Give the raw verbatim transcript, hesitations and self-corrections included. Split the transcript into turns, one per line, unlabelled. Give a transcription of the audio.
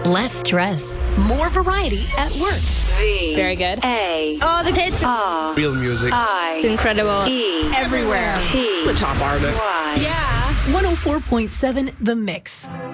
Less stress. More variety at work.
V.
Very good.
A.
Oh, the hits.
R.
Real music.
I.
Incredible.
E.
Everywhere.
T.
The top artist.
Y.
Yeah.
one oh four point seven The Mix.